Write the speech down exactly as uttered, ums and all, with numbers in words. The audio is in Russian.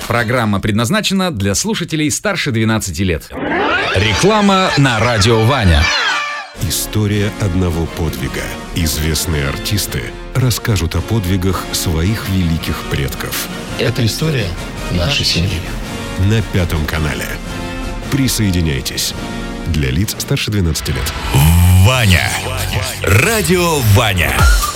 Программа предназначена для слушателей старше двенадцати лет. Реклама на радио Ваня. История одного подвига. Известные артисты расскажут о подвигах своих великих предков. Это история нашей семьи. На Пятом канале. Присоединяйтесь. Для лиц старше двенадцати лет. Ваня. Радио Ваня.